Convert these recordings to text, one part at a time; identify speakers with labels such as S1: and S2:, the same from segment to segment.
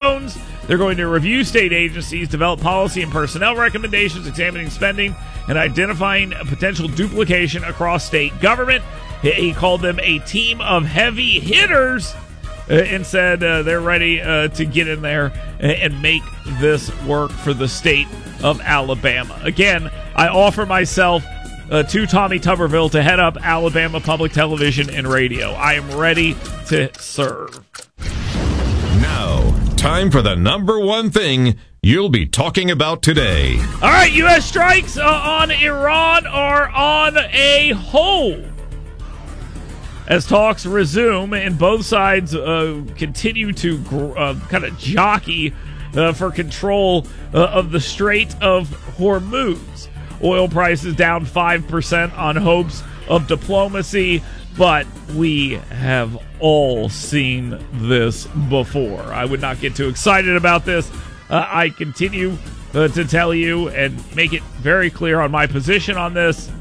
S1: drones. They're going to review state agencies, develop policy and personnel recommendations, examining spending, and identifying potential duplication across state government. He called them a team of heavy hitters and said they're ready to get in there and make this work for the state of Alabama. Again, I offer myself to Tommy Tuberville to head up Alabama Public Television and Radio. I am ready to serve.
S2: Now, time for the number one thing you'll be talking about today.
S1: All right, U.S. strikes on Iran are on a hold as talks resume and both sides continue to kind of jockey for control of the Strait of Hormuz. Oil prices down 5% on hopes of diplomacy, but we have all seen this before. I would not get too excited about this. I continue to tell you and make it very clear on my position on this.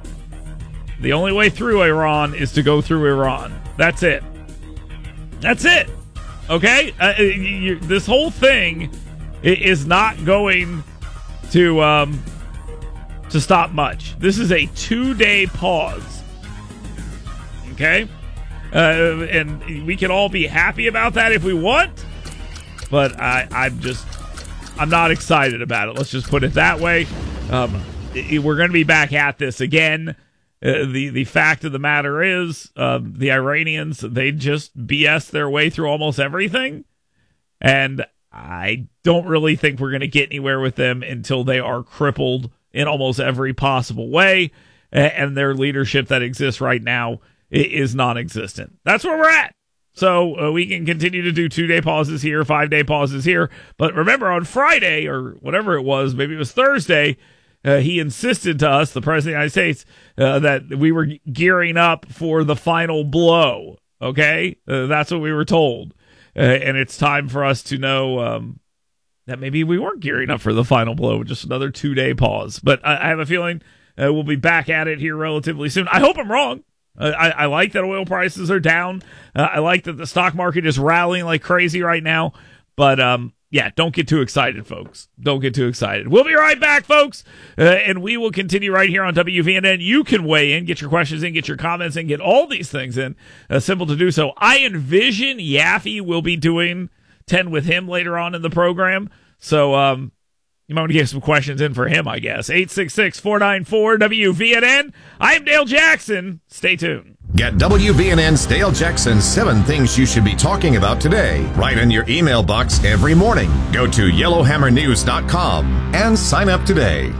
S1: The only way through Iran is to go through Iran. That's it. That's it. Okay? This whole thing is not going to stop much. This is a 2-day pause. Okay? And we can all be happy about that if we want, but I'm not excited about it. Let's just put it that way. We're going to be back at this again. The fact of the matter is, the Iranians, they just BS their way through almost everything. And I don't really think we're going to get anywhere with them until they are crippled in almost every possible way. And their leadership that exists right now is non-existent. That's where we're at. So we can continue to do 2-day pauses here, 5-day pauses here. But remember, on Friday, or whatever it was, maybe it was Thursday, he insisted to us, the President of the United States, that we were gearing up for the final blow. Okay? That's what we were told. And it's time for us to know that maybe we weren't gearing up for the final blow. Just another 2-day pause. But I have a feeling we'll be back at it here relatively soon. I hope I'm wrong. I like that oil prices are down. I like that the stock market is rallying like crazy right now. But, yeah, don't get too excited, folks. Don't get too excited. We'll be right back, folks, and we will continue right here on WVNN. You can weigh in, get your questions in, get your comments in, get all these things in. Simple to do so. I envision Yaffe will be doing 10 with him later on in the program, so you might want to get some questions in for him, I guess. 866-494-WVNN. I am Dale Jackson. Stay tuned.
S2: Get WVNN's Dale Jackson's 7 things you should be talking about today right in your email box every morning. Go to yellowhammernews.com and sign up today.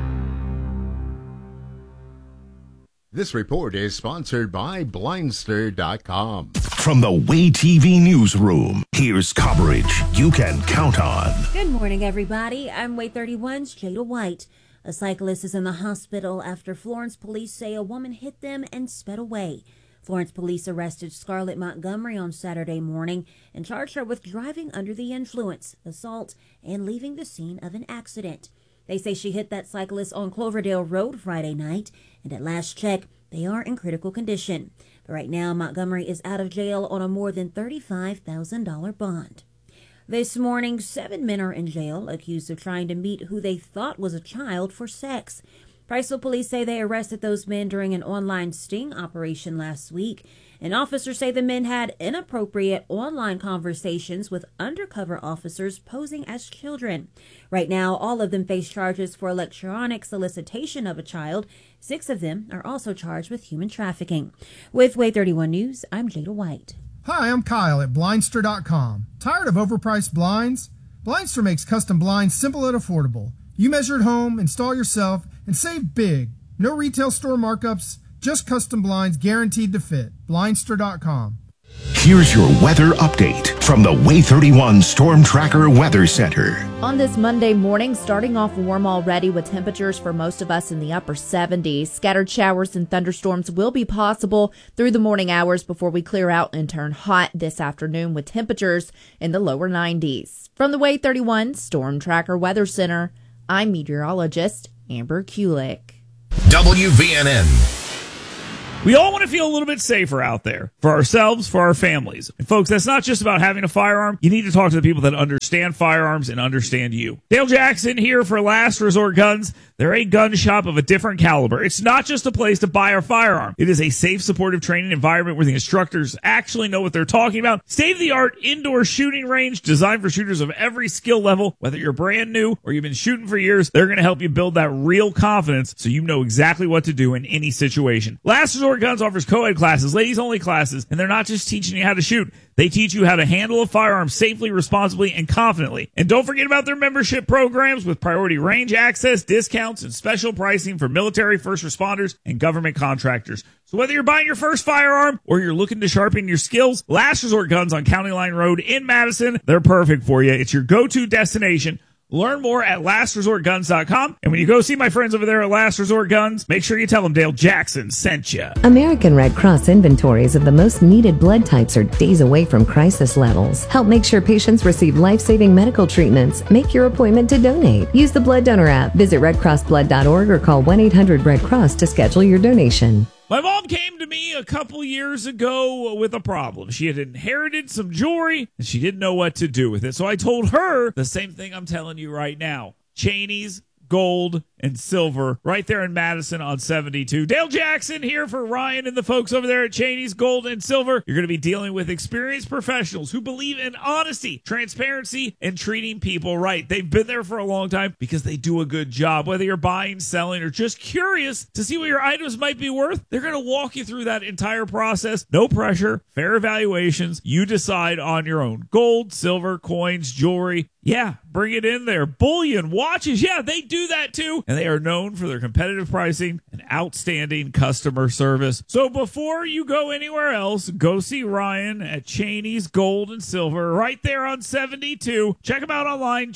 S3: This report is sponsored by Blindster.com.
S4: From the Way TV newsroom, here's coverage you can count on.
S5: Good morning, everybody. I'm Way 31's Jada White. A cyclist is in the hospital after Florence police say a woman hit them and sped away. Florence police arrested Scarlett Montgomery on Saturday morning and charged her with driving under the influence, assault, and leaving the scene of an accident. They say she hit that cyclist on Cloverdale Road Friday night, and at last check, they are in critical condition. But right now, Montgomery is out of jail on a more than $35,000 bond. This morning, 7 men are in jail, accused of trying to meet who they thought was a child for sex. Priceville police say they arrested those men during an online sting operation last week. And officers say the men had inappropriate online conversations with undercover officers posing as children. Right now, all of them face charges for electronic solicitation of a child. 6 of them are also charged with human trafficking. With Way 31 News, I'm Jada White.
S6: Hi, I'm Kyle at Blindster.com. Tired of overpriced blinds? Blindster makes custom blinds simple and affordable. You measure at home, install yourself, and save big. No retail store markups, just custom blinds guaranteed to fit. Blindster.com.
S4: Here's your weather update from the Way 31 Storm Tracker Weather Center.
S7: On this Monday morning, starting off warm already with temperatures for most of us in the upper 70s. Scattered showers and thunderstorms will be possible through the morning hours before we clear out and turn hot this afternoon with temperatures in the lower 90s. From the Way 31 Storm Tracker Weather Center, I'm meteorologist Amber Kulik.
S2: WVNN.
S1: We all want to feel a little bit safer out there for ourselves, for our families. And folks, that's not just about having a firearm. You need to talk to the people that understand firearms and understand you. Dale Jackson here for Last Resort Guns. They're a gun shop of a different caliber. It's not just a place to buy a firearm. It is a safe, supportive training environment where the instructors actually know what they're talking about. State-of-the-art indoor shooting range designed for shooters of every skill level. Whether you're brand new or you've been shooting for years, they're going to help you build that real confidence so you know exactly what to do in any situation. Last Resort Guns offers co-ed classes, ladies-only classes, and they're not just teaching you how to shoot. They teach you how to handle a firearm safely, responsibly, and confidently. And don't forget about their membership programs with priority range access, discounts, and special pricing for military, first responders, and government contractors. So whether you're buying your first firearm or you're looking to sharpen your skills, Last Resort Guns on County Line Road in Madison, they're perfect for you. It's your go-to destination. Learn more at lastresortguns.com. And when you go see my friends over there at Last Resort Guns, make sure you tell them Dale Jackson sent you.
S8: American Red Cross inventories of the most needed blood types are days away from crisis levels. Help make sure patients receive life-saving medical treatments. Make your appointment to donate. Use the Blood Donor app. Visit redcrossblood.org or call 1-800-RED-CROSS to schedule your donation.
S1: My mom came to me a couple years ago with a problem. She had inherited some jewelry, and she didn't know what to do with it. So I told her the same thing I'm telling you right now. Cheney's Gold and Silver right there in Madison on 72. Dale Jackson here for Ryan and the folks over there at Cheney's Gold and Silver. You're going to be dealing with experienced professionals who believe in honesty, transparency, and treating people right. They've been there for a long time because they do a good job. Whether you're buying, selling, or just curious to see what your items might be worth, they're going to walk you through that entire process. No pressure, fair evaluations. You decide on your own. Gold, silver, coins, jewelry. Yeah, bring it in there. Bullion, watches, yeah, they do that too. And they are known for their competitive pricing and outstanding customer service. So before you go anywhere else, go see Ryan at Cheney's Gold and Silver right there on 72. Check them out online,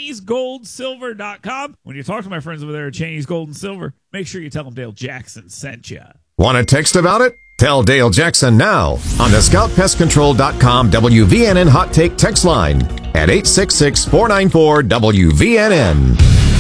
S1: Cheney'sGoldSilver.com. When you talk to my friends over there at Cheney's Gold and Silver, make sure you tell them Dale Jackson sent you.
S2: Want to text about it? Tell Dale Jackson now on the ScoutPestControl.com WVNN Hot Take text line at 866-494-WVNN.